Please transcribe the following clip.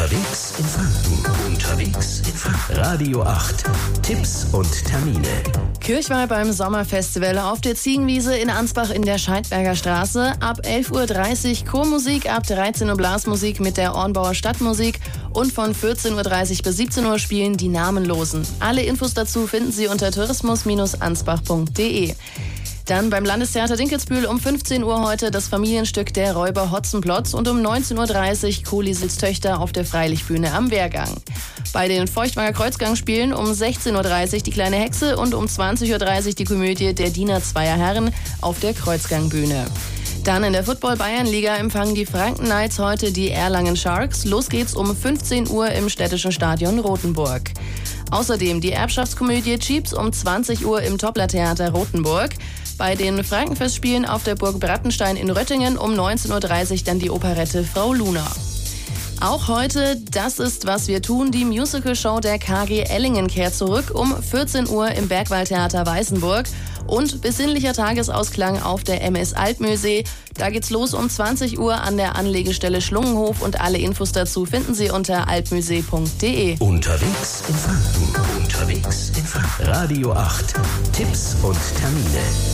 Unterwegs in Franken. Unterwegs in Franken. Radio 8. Tipps und Termine. Kirchweih beim Sommerfestival auf der Ziegenwiese in Ansbach in der Scheidberger Straße. Ab 11.30 Uhr Chormusik, ab 13 Uhr Blasmusik mit der Ornbauer Stadtmusik und von 14.30 Uhr bis 17 Uhr spielen die Namenlosen. Alle Infos dazu finden Sie unter tourismus-ansbach.de. Dann beim Landestheater Dinkelsbühl um 15 Uhr heute das Familienstück Der Räuber Hotzenplotz und um 19.30 Uhr Kohlisels Töchter auf der Freilichtbühne am Wehrgang. Bei den Feuchtwanger Kreuzgangspielen um 16.30 Uhr die kleine Hexe und um 20.30 Uhr die Komödie Der Diener zweier Herren auf der Kreuzgangbühne. Dann in der Football-Bayernliga empfangen die Franken Knights heute die Erlangen Sharks. Los geht's um 15 Uhr im städtischen Stadion Rothenburg. Außerdem die Erbschaftskomödie Cheaps um 20 Uhr im Toppler-Theater Rothenburg. Bei den Frankenfestspielen auf der Burg Brattenstein in Röttingen um 19.30 Uhr dann die Operette Frau Luna. Auch heute, das ist, was wir tun, die Musical-Show der KG Ellingen kehrt zurück um 14 Uhr im Bergwaldtheater Weißenburg und besinnlicher Tagesausklang auf der MS Altmühlsee. Da geht's los um 20 Uhr an der Anlegestelle Schlungenhof und alle Infos dazu finden Sie unter altmühlsee.de. Unterwegs in Franken. Unterwegs in Franken. Radio 8. Tipps und Termine.